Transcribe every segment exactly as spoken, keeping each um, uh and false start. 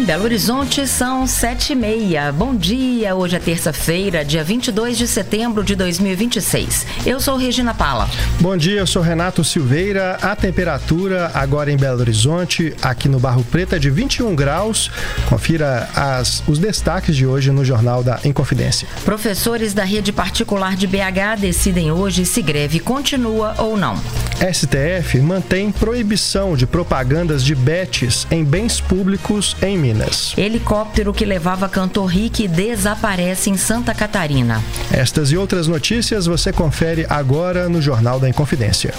Belo Horizonte são sete e meia. Bom dia, hoje é terça-feira, dia vinte e dois de setembro de dois mil e vinte e seis. Eu sou Regina Pala. Bom dia, eu sou Renato Silveira. A temperatura agora em Belo Horizonte, aqui no Barro Preto, é de vinte e um graus. Confira as, os destaques de hoje no Jornal da Inconfidência. Professores da rede particular de B H decidem hoje se greve continua ou não. S T F mantém proibição de propagandas de bets em bens públicos em Minas. Helicóptero que levava cantor Rick desaparece em Santa Catarina. Estas e outras notícias você confere agora no Jornal da Inconfidência.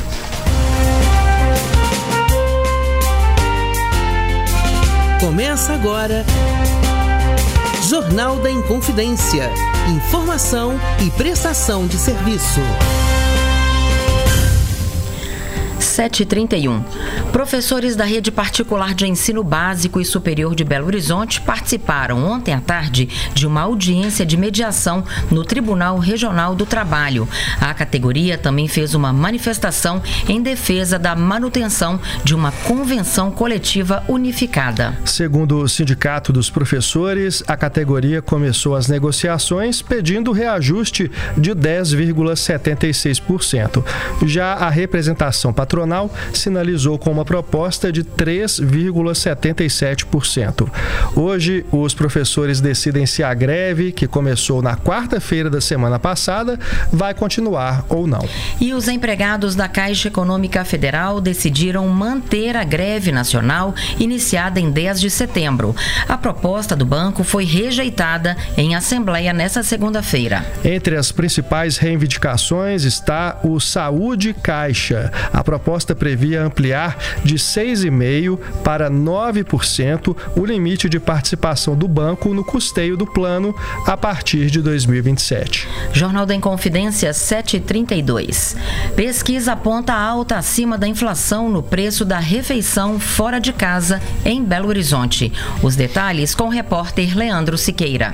Começa agora Jornal da Inconfidência. Informação e prestação de serviço. sete e trinta e um. Professores da rede particular de ensino básico e superior de Belo Horizonte participaram ontem à tarde de uma audiência de mediação no Tribunal Regional do Trabalho. A categoria também fez uma manifestação em defesa da manutenção de uma convenção coletiva unificada. Segundo o Sindicato dos Professores, a categoria começou as negociações pedindo reajuste de dez vírgula setenta e seis por cento. Já a representação patronal sinalizou com uma proposta de três vírgula setenta e sete por cento. Hoje, os professores decidem se a greve, que começou na quarta-feira da semana passada, vai continuar ou não. E os empregados da Caixa Econômica Federal decidiram manter a greve nacional iniciada em dez de setembro. A proposta do banco foi rejeitada em assembleia nesta segunda-feira. Entre as principais reivindicações está o Saúde Caixa. A proposta previa ampliar de seis vírgula cinco por cento para nove por cento o limite de participação do banco no custeio do plano a partir de dois mil e vinte e sete. Jornal da Inconfidência sete e trinta e dois. Pesquisa aponta alta acima da inflação no preço da refeição fora de casa em Belo Horizonte. Os detalhes com o repórter Leandro Siqueira.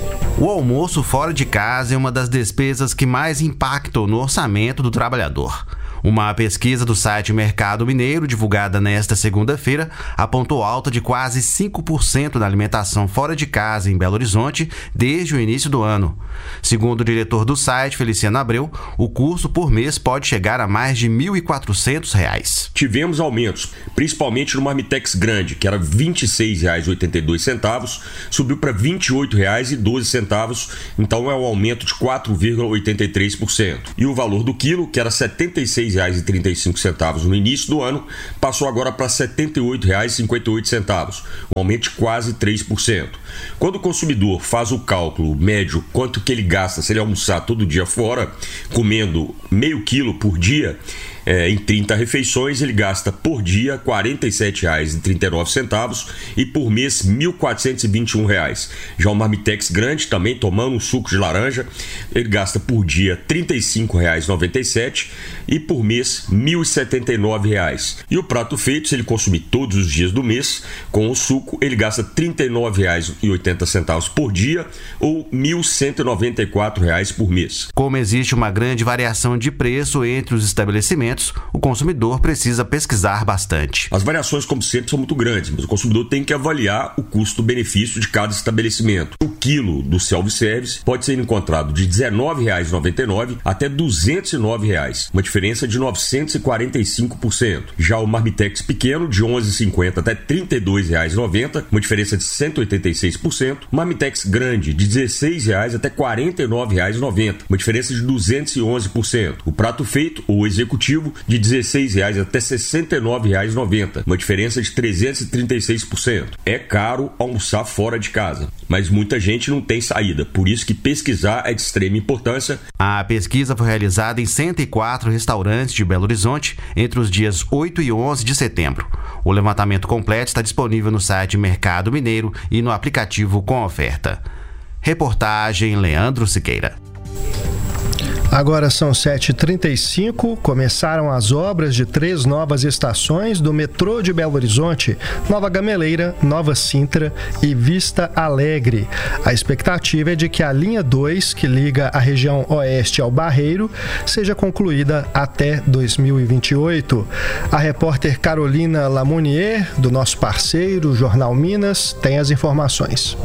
O almoço fora de casa é uma das despesas que mais impactam no orçamento do trabalhador. Uma pesquisa do site Mercado Mineiro, divulgada nesta segunda-feira, apontou alta de quase cinco por cento na alimentação fora de casa em Belo Horizonte desde o início do ano. Segundo o diretor do site, Feliciano Abreu, o custo por mês pode chegar a mais de mil e quatrocentos reais. Tivemos aumentos, principalmente no Marmitex Grande, que era vinte e seis reais e oitenta e dois centavos, subiu para vinte e oito reais e doze centavos, então é um aumento de quatro vírgula oitenta e três por cento. E o valor do quilo, que era setenta e seis reais e trinta e cinco centavos no início do ano, passou agora para setenta e oito reais e cinquenta e oito centavos, um aumento de quase três por cento. Quando o consumidor faz o cálculo médio, quanto que ele gasta se ele almoçar todo dia fora, comendo meio quilo por dia, É, em trinta refeições, ele gasta por dia quarenta e sete reais e trinta e nove centavos e por mês mil quatrocentos e vinte e um reais. Já o Marmitex Grande, também tomando um suco de laranja, ele gasta por dia trinta e cinco reais e noventa e sete centavos e por mês mil e setenta e nove reais. E o prato feito, se ele consumir todos os dias do mês, com o suco, ele gasta trinta e nove reais e oitenta centavos por dia ou mil cento e noventa e quatro reais por mês. Como existe uma grande variação de preço entre os estabelecimentos, o consumidor precisa pesquisar bastante. As variações, como sempre, são muito grandes, mas o consumidor tem que avaliar o custo-benefício de cada estabelecimento. O quilo do self-service pode ser encontrado de dezenove reais e noventa e nove centavos até duzentos e nove reais, uma diferença de novecentos e quarenta e cinco por cento. Já o Marmitex pequeno, de onze reais e cinquenta centavos até trinta e dois reais e noventa centavos, uma diferença de cento e oitenta e seis por cento. O Marmitex grande, de dezesseis reais até quarenta e nove reais e noventa centavos, uma diferença de duzentos e onze por cento. O prato feito, ou executivo, de dezesseis reais até sessenta e nove reais e noventa centavos, uma diferença de trezentos e trinta e seis por cento. É caro almoçar fora de casa, mas muita gente não tem saída, por isso que pesquisar é de extrema importância. A pesquisa foi realizada em cento e quatro restaurantes de Belo Horizonte entre os dias oito e onze de setembro. O levantamento completo está disponível no site Mercado Mineiro e no aplicativo Com Oferta. Reportagem Leandro Siqueira. Agora são sete e trinta e cinco, começaram as obras de três novas estações do metrô de Belo Horizonte, Nova Gameleira, Nova Sintra e Vista Alegre. A expectativa é de que a linha dois, que liga a região oeste ao Barreiro, seja concluída até dois mil e vinte e oito. A repórter Carolina Lamounier, do nosso parceiro Jornal Minas, tem as informações.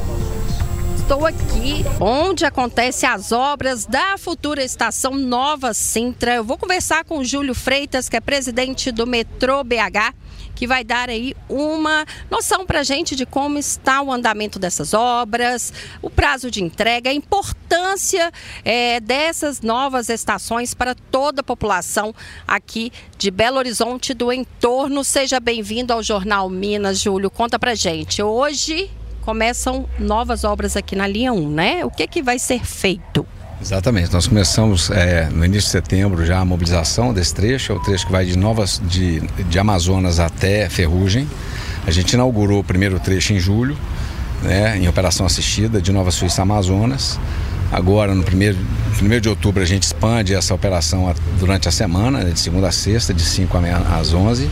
Estou aqui onde acontecem as obras da futura estação Nova Sintra. Eu vou conversar com o Júlio Freitas, que é presidente do Metrô B H, que vai dar aí uma noção para a gente de como está o andamento dessas obras, o prazo de entrega, a importância é, dessas novas estações para toda a população aqui de Belo Horizonte e do entorno. Seja bem-vindo ao Jornal Minas, Júlio. Conta pra gente. Hoje começam novas obras aqui na linha um, né? O que que vai ser feito? Exatamente, nós começamos é, no início de setembro já a mobilização desse trecho, é o trecho que vai de, Novas, de, de Amazonas até Ferrugem. A gente inaugurou o primeiro trecho em julho, né, em operação assistida de Nova Suíça a Amazonas. Agora, no primeiro, primeiro de outubro, a gente expande essa operação durante a semana, de segunda a sexta, de cinco às onze.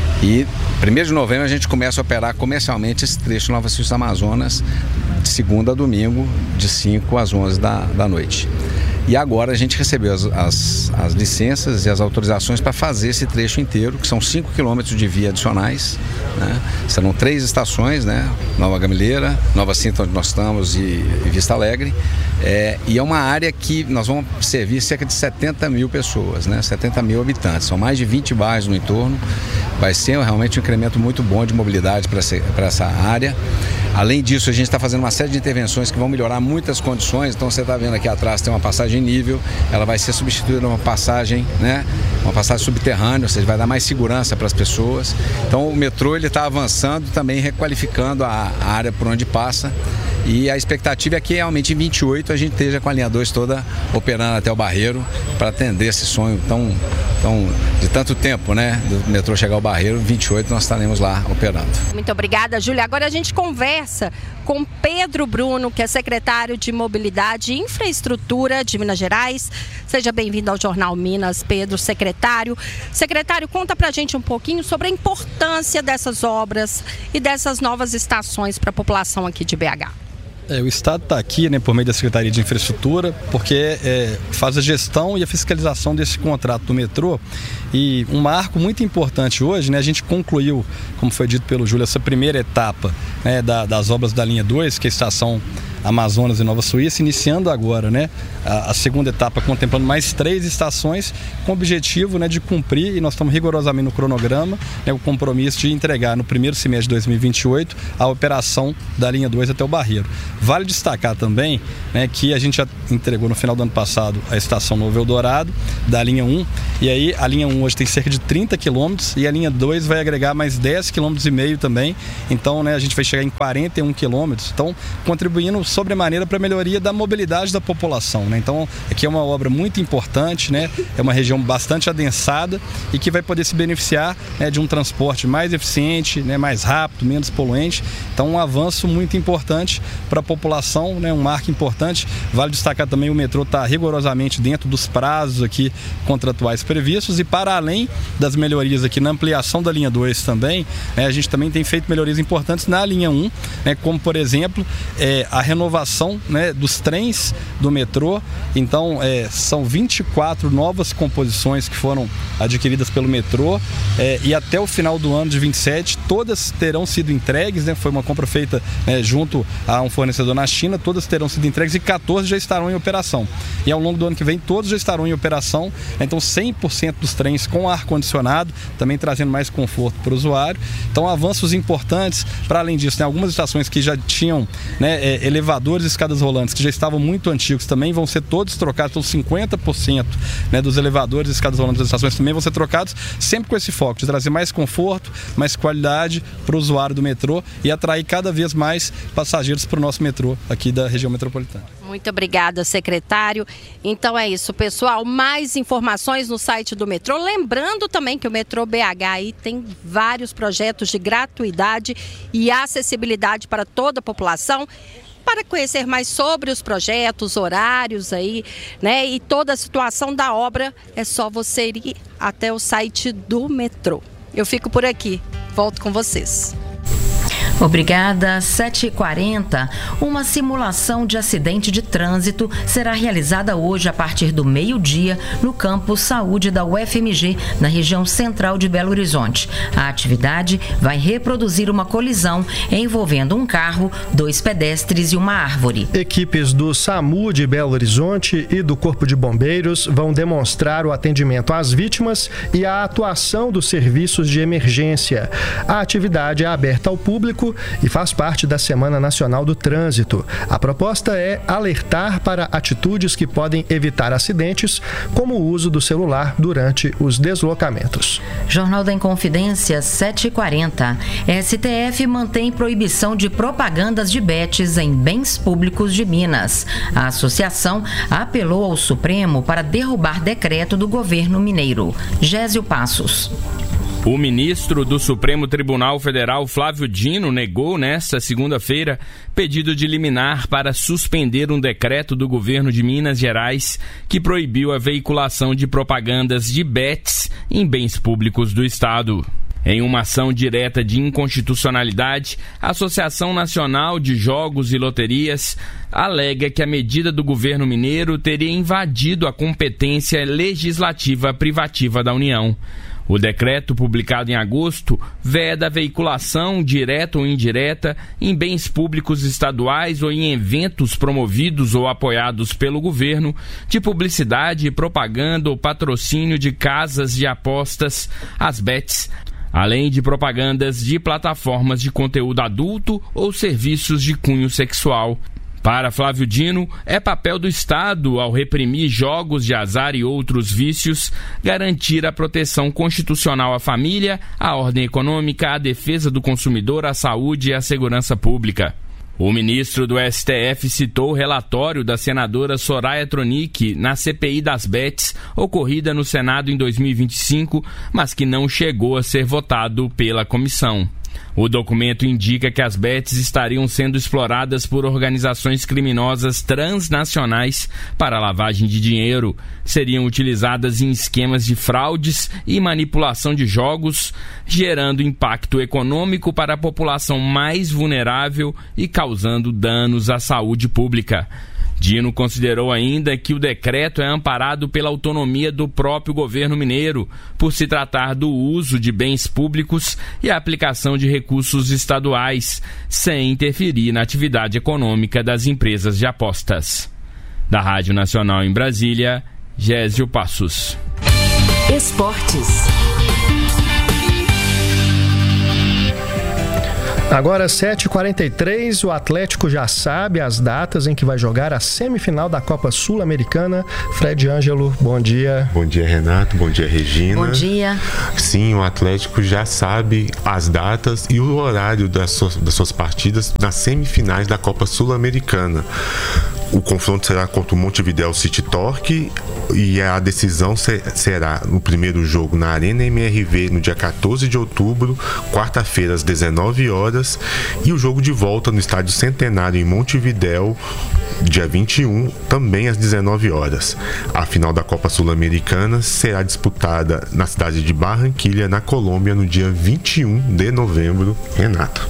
E primeiro de novembro a gente começa a operar comercialmente esse trecho Nova Suíça Amazonas de segunda a domingo, de cinco às onze da, da noite. E agora a gente recebeu as, as, as licenças e as autorizações para fazer esse trecho inteiro, que são cinco quilômetros de via adicionais, né? Serão três estações, né? Nova Gameleira, Nova Sintra, onde nós estamos, e, e Vista Alegre. É, e é uma área que nós vamos servir cerca de setenta mil pessoas, né? setenta mil habitantes. São mais de vinte bairros no entorno. Vai ser realmente um incremento muito bom de mobilidade para essa, para essa área. Além disso, a gente está fazendo uma série de intervenções que vão melhorar muitas condições. Então, você está vendo aqui atrás tem uma passagem nível, ela vai ser substituída por uma passagem, né, uma passagem subterrânea, ou seja, vai dar mais segurança para as pessoas. Então, o metrô ele está avançando, também requalificando a, a área por onde passa. E a expectativa é que realmente em vinte e oito a gente esteja com a linha dois toda operando até o Barreiro para atender esse sonho tão, tão de tanto tempo, né, do metrô chegar ao Barreiro. Em vinte e oito nós estaremos lá operando. Muito obrigada, Júlia. Agora a gente conversa com Pedro Bruno, que é secretário de Mobilidade e Infraestrutura de Minas Gerais. Seja bem-vindo ao Jornal Minas, Pedro, secretário. Secretário, conta pra gente um pouquinho sobre a importância dessas obras e dessas novas estações para a população aqui de B H. É, o Estado está aqui, né, por meio da Secretaria de Infraestrutura, porque é, faz a gestão e a fiscalização desse contrato do metrô. E um marco muito importante hoje, né, a gente concluiu, como foi dito pelo Júlio, essa primeira etapa, né, da, das obras da linha dois, que é a estação Amazonas e Nova Suíça, iniciando agora, né, a, a segunda etapa, contemplando mais três estações, com o objetivo, né, de cumprir, e nós estamos rigorosamente no cronograma, né, o compromisso de entregar no primeiro semestre de dois mil e vinte e oito a operação da linha dois até o Barreiro. Vale destacar também, né, que a gente já entregou no final do ano passado a estação Novo Eldorado, da linha um, e aí a linha um hoje tem cerca de trinta quilômetros e a linha dois vai agregar mais dez quilômetros e meio também, então, né, a gente vai chegar em quarenta e um quilômetros, então contribuindo sobremaneira para a melhoria da mobilidade da população, né? Então, aqui é uma obra muito importante, né? É uma região bastante adensada e que vai poder se beneficiar, né, de um transporte mais eficiente, né, mais rápido, menos poluente. Então, um avanço muito importante para a população, né? Um marco importante. Vale destacar também o metrô está rigorosamente dentro dos prazos aqui contratuais previstos, e para além das melhorias aqui na ampliação da linha dois também, né, a gente também tem feito melhorias importantes na linha um, né, como por exemplo é, a renovação Renovação, né, dos trens do metrô. Então é, são vinte e quatro novas composições que foram adquiridas pelo metrô, é, e até o final do ano de vinte e sete todas terão sido entregues, né, foi uma compra feita, né, junto a um fornecedor na China, todas terão sido entregues e quatorze já estarão em operação. E ao longo do ano que vem todos já estarão em operação, né, então cem por cento dos trens com ar-condicionado, também trazendo mais conforto para o usuário. Então avanços importantes. Para além disso, né, algumas estações que já tinham, né, é, elevadores e escadas rolantes que já estavam muito antigos também vão ser todos trocados, então cinquenta por cento, né, dos elevadores e escadas rolantes das estações também vão ser trocados, sempre com esse foco de trazer mais conforto, mais qualidade para o usuário do metrô e atrair cada vez mais passageiros para o nosso metrô aqui da região metropolitana. Muito obrigada, secretário. Então é isso, pessoal. Mais informações no site do metrô. Lembrando também que o metrô B H aí tem vários projetos de gratuidade e acessibilidade para toda a população. Para conhecer mais sobre os projetos, horários aí, né, e toda a situação da obra, é só você ir até o site do metrô. Eu fico por aqui, volto com vocês. Obrigada. sete e quarenta. Uma simulação de acidente de trânsito será realizada hoje a partir do meio-dia no campus Saúde da U F M G, na região central de Belo Horizonte. A atividade vai reproduzir uma colisão envolvendo um carro, dois pedestres e uma árvore. Equipes do SAMU de Belo Horizonte e do Corpo de Bombeiros vão demonstrar o atendimento às vítimas e a atuação dos serviços de emergência. A atividade é aberta ao público e faz parte da Semana Nacional do Trânsito. A proposta é alertar para atitudes que podem evitar acidentes, como o uso do celular durante os deslocamentos. Jornal da Inconfidência, sete e quarenta. S T F mantém proibição de propagandas de bets em bens públicos de Minas. A associação apelou ao Supremo para derrubar decreto do governo mineiro. Gésio Passos. O ministro do Supremo Tribunal Federal, Flávio Dino, negou nesta segunda-feira pedido de liminar para suspender um decreto do governo de Minas Gerais que proibiu a veiculação de propagandas de bets em bens públicos do estado. Em uma ação direta de inconstitucionalidade, a Associação Nacional de Jogos e Loterias alega que a medida do governo mineiro teria invadido a competência legislativa privativa da União. O decreto, publicado em agosto, veda a veiculação, direta ou indireta, em bens públicos estaduais ou em eventos promovidos ou apoiados pelo governo, de publicidade, propaganda ou patrocínio de casas de apostas, as bets, além de propagandas de plataformas de conteúdo adulto ou serviços de cunho sexual. Para Flávio Dino, é papel do Estado, ao reprimir jogos de azar e outros vícios, garantir a proteção constitucional à família, à ordem econômica, à defesa do consumidor, à saúde e à segurança pública. O ministro do S T F citou o relatório da senadora Soraya Tronic na C P I das bets, ocorrida no Senado em dois mil e vinte e cinco, mas que não chegou a ser votado pela comissão. O documento indica que as bets estariam sendo exploradas por organizações criminosas transnacionais para lavagem de dinheiro, seriam utilizadas em esquemas de fraudes e manipulação de jogos, gerando impacto econômico para a população mais vulnerável e causando danos à saúde pública. Dino considerou ainda que o decreto é amparado pela autonomia do próprio governo mineiro, por se tratar do uso de bens públicos e a aplicação de recursos estaduais, sem interferir na atividade econômica das empresas de apostas. Da Rádio Nacional em Brasília, Gésio Passos. Esportes. Agora, sete e quarenta e três, o Atlético já sabe as datas em que vai jogar a semifinal da Copa Sul-Americana. Fred Ângelo, bom dia. Bom dia, Renato. Bom dia, Regina. Bom dia. Sim, o Atlético já sabe as datas e o horário das suas, das suas partidas nas semifinais da Copa Sul-Americana. O confronto será contra o Montevideo City Torque e a decisão será no primeiro jogo na Arena M R V no dia quatorze de outubro, quarta-feira às dezenove horas, e o jogo de volta no Estádio Centenário em Montevideo, dia vinte e um, também às dezenove horas. A final da Copa Sul-Americana será disputada na cidade de Barranquilla, na Colômbia, no dia vinte e um de novembro. Renato.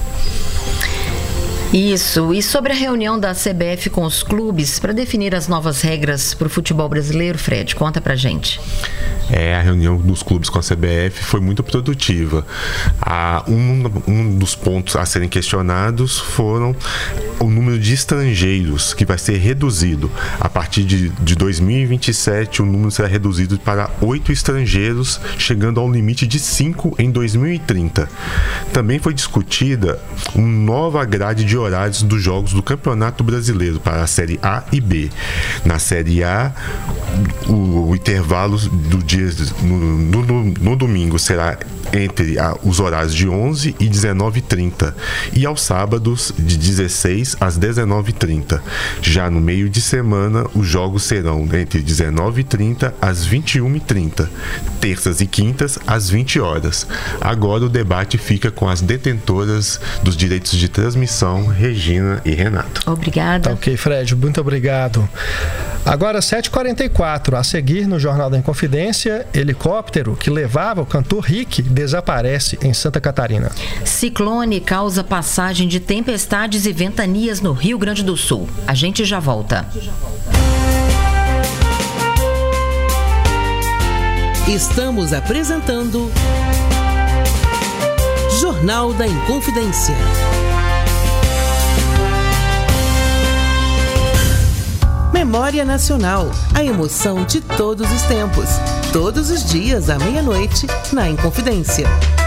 Isso, e sobre a reunião da C B F com os clubes para definir as novas regras para o futebol brasileiro, Fred, conta pra gente. É, a reunião dos clubes com a C B F foi muito produtiva. Ah, um, um dos pontos a serem questionados foram o número de estrangeiros, que vai ser reduzido. A partir de, de dois mil e vinte e sete, o número será reduzido para oito estrangeiros, chegando ao limite de cinco em dois mil e trinta. Também foi discutida uma nova grade de horários dos jogos do Campeonato Brasileiro para a Série A e B. Na Série A, o, o intervalo do dia no, no, no domingo será entre a, os horários de onze e dezenove e trinta, e aos sábados de dezesseis dez às dezenove e trinta. Já no meio de semana, os jogos serão entre dezenove e trinta às vinte e uma e trinta, terças e quintas às vinte horas. Agora o debate fica com as detentoras dos direitos de transmissão, Regina e Renato. Obrigada. Tá ok, Fred, muito obrigado. Agora, sete e quarenta e quatro, a seguir no Jornal da Inconfidência, helicóptero que levava o cantor Rick desaparece em Santa Catarina. Ciclone causa passagem de tempestades e ventanias no Rio Grande do Sul. A gente já volta. Estamos apresentando Jornal da Inconfidência. Memória Nacional, a emoção de todos os tempos. Todos os dias à meia-noite, na Inconfidência.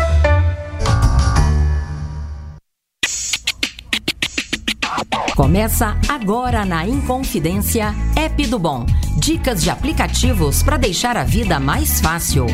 Começa agora na Inconfidência, App do Bom. Dicas de aplicativos para deixar a vida mais fácil.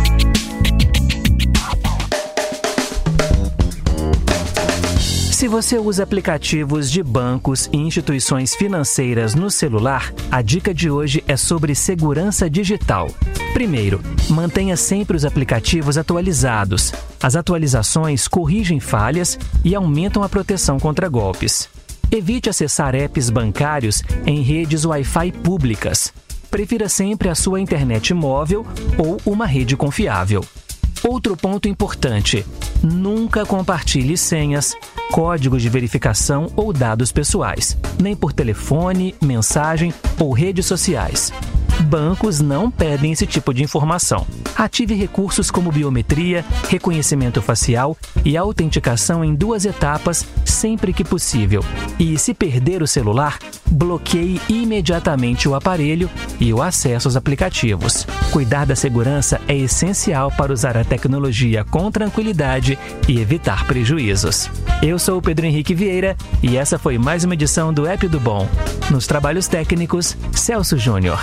Se você usa aplicativos de bancos e instituições financeiras no celular, a dica de hoje é sobre segurança digital. Primeiro, mantenha sempre os aplicativos atualizados. As atualizações corrigem falhas e aumentam a proteção contra golpes. Evite acessar apps bancários em redes Wi-Fi públicas. Prefira sempre a sua internet móvel ou uma rede confiável. Outro ponto importante: nunca compartilhe senhas, códigos de verificação ou dados pessoais, nem por telefone, mensagem ou redes sociais. Bancos não pedem esse tipo de informação. Ative recursos como biometria, reconhecimento facial e autenticação em duas etapas sempre que possível. E se perder o celular, bloqueie imediatamente o aparelho e o acesso aos aplicativos. Cuidar da segurança é essencial para usar a tecnologia com tranquilidade e evitar prejuízos. Eu sou o Pedro Henrique Vieira e essa foi mais uma edição do App do Bom. Nos trabalhos técnicos, Celso Júnior.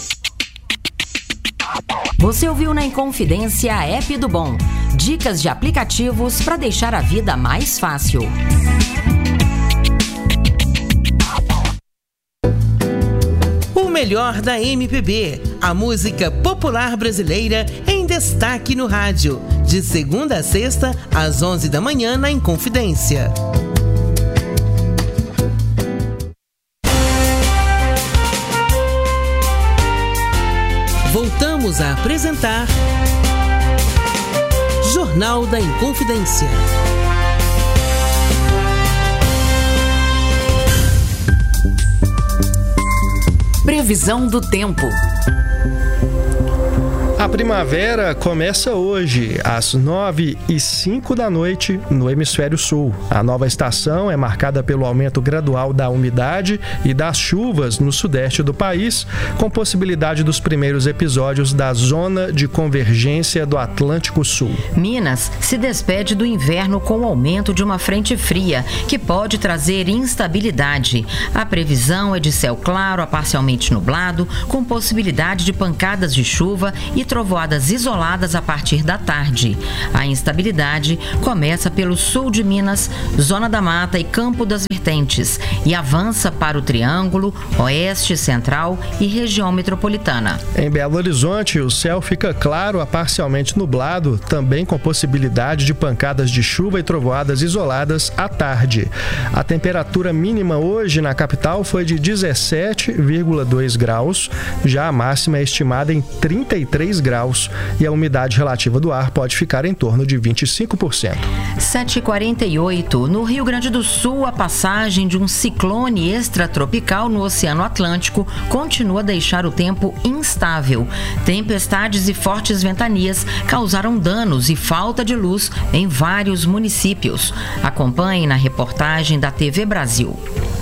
Você ouviu na Inconfidência a App do Bom. Dicas de aplicativos para deixar a vida mais fácil. O melhor da M P B, a música popular brasileira em destaque no rádio. De segunda a sexta, às onze da manhã, na Inconfidência. Voltamos a apresentar Jornal da Inconfidência. Previsão do tempo. A primavera começa hoje, às nove e cinco da noite, no Hemisfério Sul. A nova estação é marcada pelo aumento gradual da umidade e das chuvas no sudeste do país, com possibilidade dos primeiros episódios da zona de convergência do Atlântico Sul. Minas se despede do inverno com o aumento de uma frente fria, que pode trazer instabilidade. A previsão é de céu claro a parcialmente nublado, com possibilidade de pancadas de chuva e trovoadas isoladas a partir da tarde. A instabilidade começa pelo sul de Minas, Zona da Mata e Campo das Vertentes e avança para o Triângulo, Oeste, Central e região metropolitana. Em Belo Horizonte, o céu fica claro a parcialmente nublado, também com possibilidade de pancadas de chuva e trovoadas isoladas à tarde. A temperatura mínima hoje na capital foi de dezessete vírgula dois graus, já a máxima é estimada em trinta e três graus e a umidade relativa do ar pode ficar em torno de vinte e cinco por cento. sete e quarenta e oito. No Rio Grande do Sul, a passagem de um ciclone extratropical no Oceano Atlântico continua a deixar o tempo instável. Tempestades e fortes ventanias causaram danos e falta de luz em vários municípios. Acompanhe na reportagem da T V Brasil.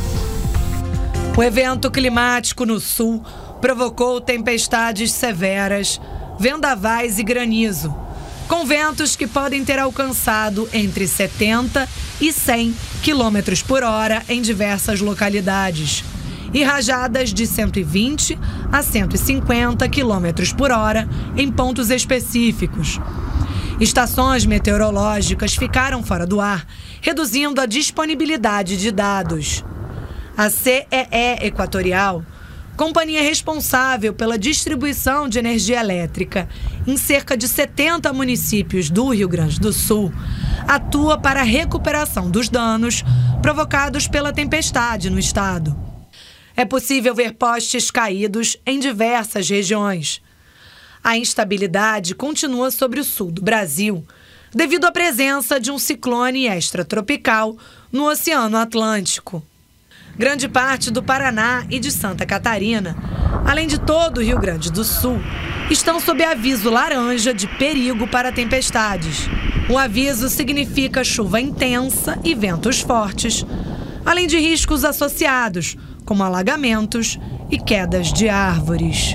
O evento climático no sul provocou tempestades severas, vendavais e granizo, com ventos que podem ter alcançado entre setenta e cem quilômetros por hora em diversas localidades, e rajadas de cento e vinte a cento e cinquenta quilômetros por hora em pontos específicos. Estações meteorológicas ficaram fora do ar, reduzindo a disponibilidade de dados. A C E E Equatorial, companhia responsável pela distribuição de energia elétrica em cerca de setenta municípios do Rio Grande do Sul, atua para a recuperação dos danos provocados pela tempestade no estado. É possível ver postes caídos em diversas regiões. A instabilidade continua sobre o sul do Brasil, devido à presença de um ciclone extratropical no Oceano Atlântico. Grande parte do Paraná e de Santa Catarina, além de todo o Rio Grande do Sul, estão sob aviso laranja de perigo para tempestades. O aviso significa chuva intensa e ventos fortes, além de riscos associados, como alagamentos e quedas de árvores.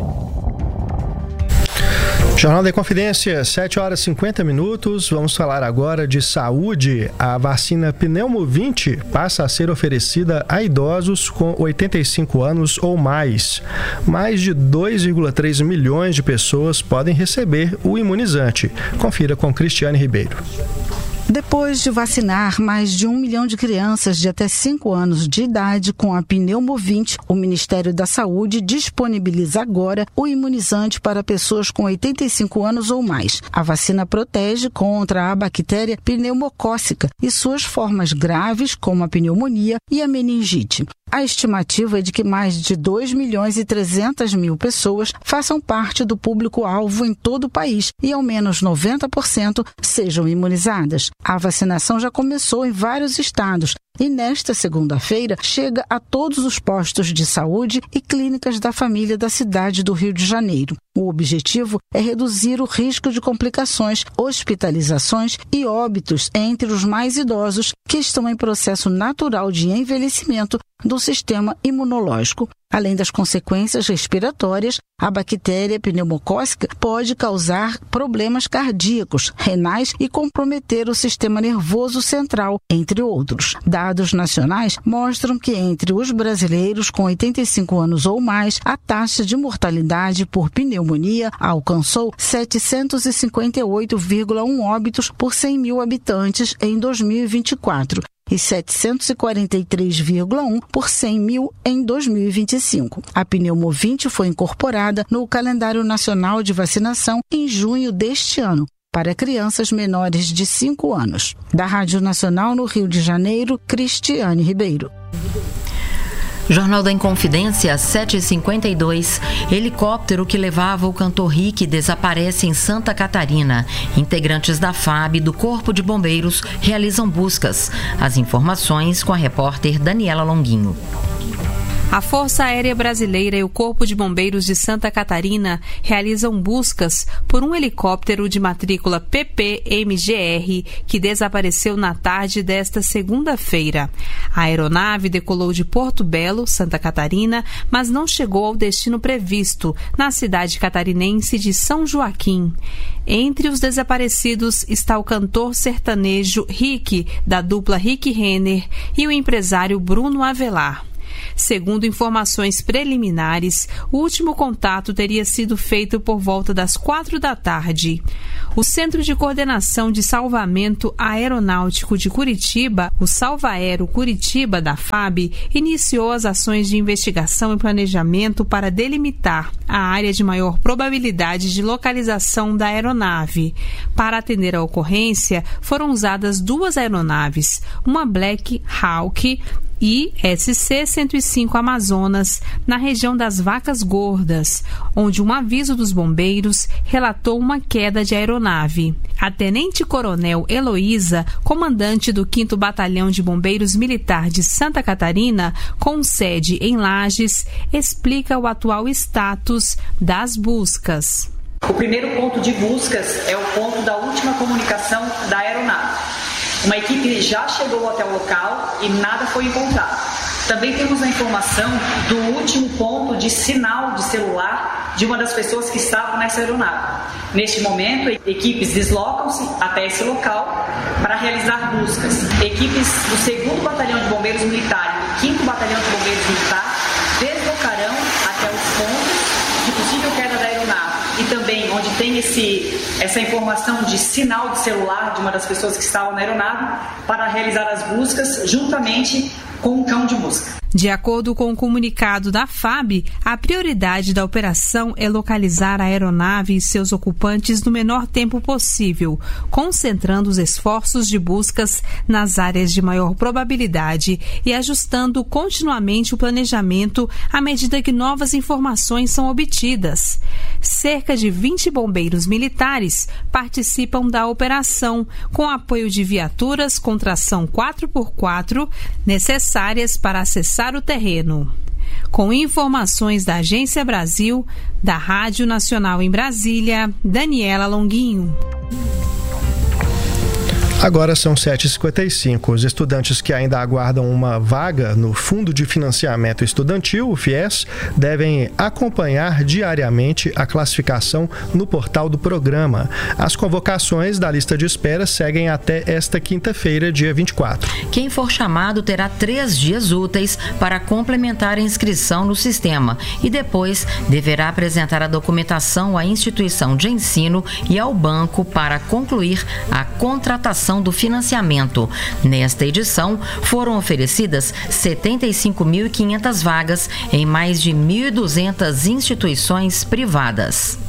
Jornal da Inconfidência, sete horas e cinquenta minutos. Vamos falar agora de saúde. A vacina Pneumovinte passa a ser oferecida a idosos com oitenta e cinco anos ou mais. Mais de dois vírgula três milhões de pessoas podem receber o imunizante. Confira com Cristiane Ribeiro. Depois de vacinar mais de um milhão de crianças de até cinco anos de idade com a Pneumovinte, o Ministério da Saúde disponibiliza agora o imunizante para pessoas com oitenta e cinco anos ou mais. A vacina protege contra a bactéria pneumocócica e suas formas graves, como a pneumonia e a meningite. A estimativa é de que mais de dois milhões e trezentas mil pessoas façam parte do público-alvo em todo o país e ao menos noventa por cento sejam imunizadas. A vacinação já começou em vários estados e nesta segunda-feira chega a todos os postos de saúde e clínicas da família da cidade do Rio de Janeiro. O objetivo é reduzir o risco de complicações, hospitalizações e óbitos entre os mais idosos que estão em processo natural de envelhecimento do sistema imunológico. Além das consequências respiratórias, a bactéria pneumocócica pode causar problemas cardíacos, renais e comprometer o sistema nervoso central, entre outros. Dados nacionais mostram que entre os brasileiros com oitenta e cinco anos ou mais, a taxa de mortalidade por pneumonia alcançou setecentos e cinquenta e oito vírgula um óbitos por cem mil habitantes em dois mil e vinte e quatro. E setecentos e quarenta e três vírgula um por cem mil em dois mil e vinte e cinco. A Pneumovinte foi incorporada no calendário nacional de vacinação em junho deste ano, para crianças menores de cinco anos. Da Rádio Nacional no Rio de Janeiro, Cristiane Ribeiro. Jornal da Inconfidência, sete e cinquenta e dois. Helicóptero que levava o cantor Rick desaparece em Santa Catarina. Integrantes da F A B e do Corpo de Bombeiros realizam buscas. As informações com a repórter Daniela Longuinho. A Força Aérea Brasileira e o Corpo de Bombeiros de Santa Catarina realizam buscas por um helicóptero de matrícula P P M G R que desapareceu na tarde desta segunda-feira. A aeronave decolou de Porto Belo, Santa Catarina, mas não chegou ao destino previsto, na cidade catarinense de São Joaquim. Entre os desaparecidos está o cantor sertanejo Rick, da dupla Rick Renner, e o empresário Bruno Avelar. Segundo informações preliminares, o último contato teria sido feito por volta das quatro da tarde. O Centro de Coordenação de Salvamento Aeronáutico de Curitiba, o Salvaero Curitiba da F A B, iniciou as ações de investigação e planejamento para delimitar a área de maior probabilidade de localização da aeronave. Para atender a ocorrência, foram usadas duas aeronaves, uma Black Hawk e S C cento e cinco Amazonas, na região das Vacas Gordas, onde um aviso dos bombeiros relatou uma queda de aeronave. A tenente-coronel Heloísa, comandante do quinto Batalhão de Bombeiros Militar de Santa Catarina, com sede em Lages, explica o atual status das buscas. O primeiro ponto de buscas é o ponto da última comunicação da aeronave. Uma equipe já chegou até o local e nada foi encontrado. Também temos a informação do último ponto de sinal de celular de uma das pessoas que estavam nessa aeronave. Neste momento, equipes deslocam-se até esse local para realizar buscas. Equipes do segundo Batalhão de Bombeiros Militar e do quinto Batalhão de Bombeiros Militar deslocarão até os pontos de possível queda da aeronave. E também onde tem esse, essa informação de sinal de celular de uma das pessoas que estavam na aeronave para realizar as buscas juntamente com um cão de busca. De acordo com o comunicado da F A B, a prioridade da operação é localizar a aeronave e seus ocupantes no menor tempo possível, concentrando os esforços de buscas nas áreas de maior probabilidade e ajustando continuamente o planejamento à medida que novas informações são obtidas. Cerca de vinte bombeiros militares participam da operação, com apoio de viaturas com tração quatro por quatro necessárias para acessar o terreno. Com informações da Agência Brasil, da Rádio Nacional em Brasília, Daniela Longuinho. Agora são sete e cinquenta e cinco. Os estudantes que ainda aguardam uma vaga no Fundo de Financiamento Estudantil, o FIES, devem acompanhar diariamente a classificação no portal do programa. As convocações da lista de espera seguem até esta quinta-feira, dia vinte e quatro. Quem for chamado terá três dias úteis para complementar a inscrição no sistema e depois deverá apresentar a documentação à instituição de ensino e ao banco para concluir a contratação do financiamento. Nesta edição, foram oferecidas setenta e cinco mil e quinhentas vagas em mais de mil e duzentas instituições privadas.